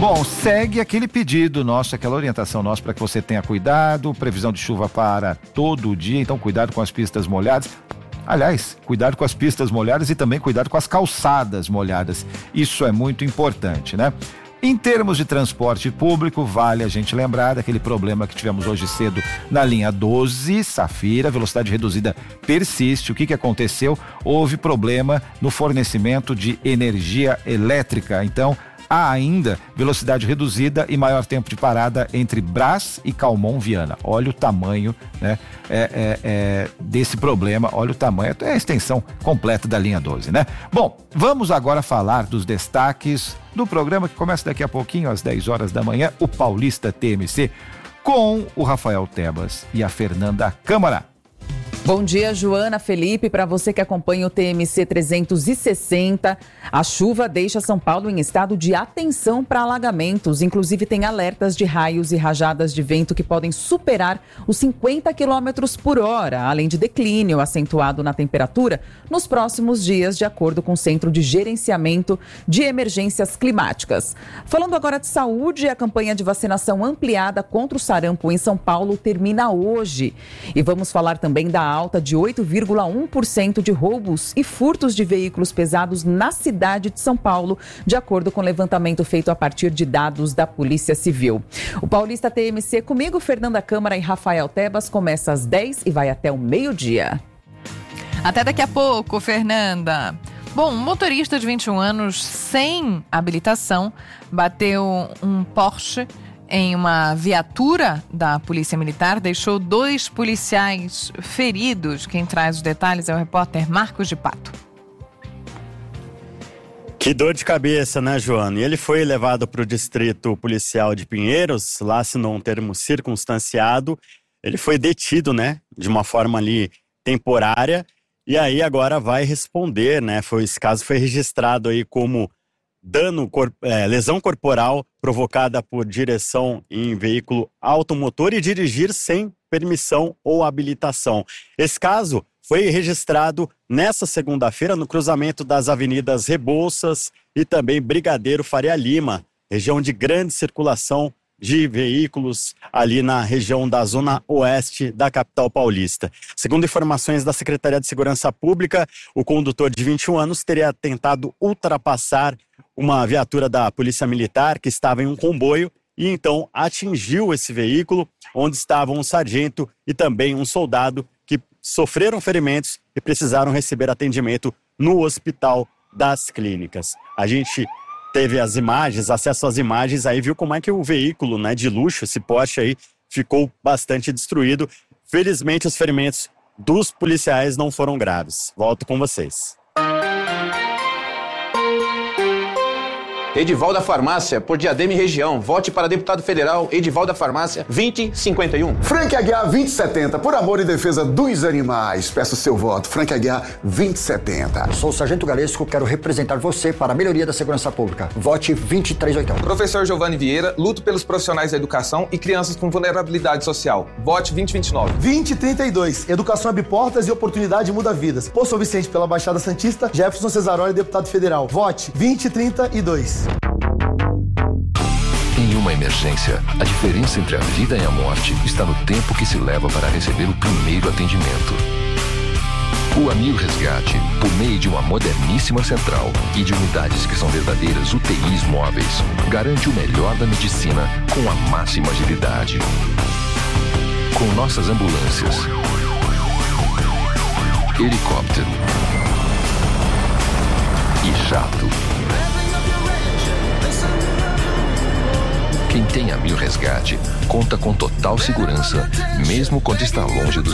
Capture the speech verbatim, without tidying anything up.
Bom, segue aquele pedido nosso, aquela orientação nossa para que você tenha cuidado, previsão de chuva para todo dia, então cuidado com as pistas molhadas. Aliás, cuidado com as pistas molhadas e também cuidado com as calçadas molhadas. Isso é muito importante, né? Em termos de transporte público, vale a gente lembrar daquele problema que tivemos hoje cedo na linha doze, Safira, velocidade reduzida persiste. O que que aconteceu? Houve problema no fornecimento de energia elétrica, então há ainda velocidade reduzida e maior tempo de parada entre Brás e Calmon Viana. Olha o tamanho, né, é, é, é, desse problema, olha o tamanho, é a extensão completa da linha doze, né? Bom, vamos agora falar dos destaques do programa que começa daqui a pouquinho, às dez horas da manhã, o Paulista T M C, com o Rafael Tebas e a Fernanda Câmara. Bom dia, Joana, Felipe, para você que acompanha o T M C trezentos e sessenta, a chuva deixa São Paulo em estado de atenção para alagamentos, inclusive tem alertas de raios e rajadas de vento que podem superar os cinquenta quilômetros por hora, além de declínio acentuado na temperatura nos próximos dias, de acordo com o Centro de Gerenciamento de Emergências Climáticas. Falando agora de saúde, a campanha de vacinação ampliada contra o sarampo em São Paulo termina hoje. E vamos falar também da alta de oito vírgula um por cento de roubos e furtos de veículos pesados na cidade de São Paulo, de acordo com o levantamento feito a partir de dados da Polícia Civil. O Paulista T M C comigo, Fernanda Câmara e Rafael Tebas, começa às dez e vai até o meio-dia. Até daqui a pouco, Fernanda. Bom, um motorista de vinte e um anos sem habilitação bateu um Porsche em uma viatura da Polícia Militar, deixou dois policiais feridos. Quem traz os detalhes é o repórter Marcos de Pato. Que dor de cabeça, né, Joana? E ele foi levado para o distrito policial de Pinheiros, lá assinou um termo circunstanciado. Ele foi detido, né, de uma forma ali temporária, e aí agora vai responder, né? Foi, esse caso foi registrado aí como dano, é, lesão corporal provocada por direção em veículo automotor e dirigir sem permissão ou habilitação. Esse caso foi registrado nessa segunda-feira no cruzamento das avenidas Rebouças e também Brigadeiro Faria Lima, região de grande circulação de veículos ali na região da zona oeste da capital paulista. Segundo informações da Secretaria de Segurança Pública, o condutor de vinte e um anos teria tentado ultrapassar uma viatura da Polícia Militar que estava em um comboio e então atingiu esse veículo, onde estavam um sargento e também um soldado que sofreram ferimentos e precisaram receber atendimento no Hospital das Clínicas. A gente teve as imagens, acesso às imagens, aí viu como é que o veículo, né, de luxo, esse Porsche aí, ficou bastante destruído. Felizmente os ferimentos dos policiais não foram graves. Volto com vocês. Edival da Farmácia, por Diadema e região. Vote para deputado federal, Edival da Farmácia, vinte cinquenta e um. Frank Aguiar vinte setenta, por amor e defesa dos animais. Peço seu voto. Frank Aguiar vinte setenta. Sou o Sargento Galesco, quero representar você para a melhoria da segurança pública. Vote vinte e três oitenta. Professor Giovanni Vieira, luto pelos profissionais da educação e crianças com vulnerabilidade social. Vote vinte vinte e nove. vinte trinta e dois. Educação abre portas e oportunidade muda vidas. Por São Vicente pela Baixada Santista, Jefferson Cesaroli, deputado federal. Vote vinte trinta e dois. Em uma emergência, a diferença entre a vida e a morte está no tempo que se leva para receber o primeiro atendimento. O Amil Resgate, por meio de uma moderníssima central e de unidades que são verdadeiras U T Is móveis, garante o melhor da medicina com a máxima agilidade. Com nossas ambulâncias, helicóptero e jato. Quem tem Amil Resgate conta com total segurança, mesmo quando está longe dos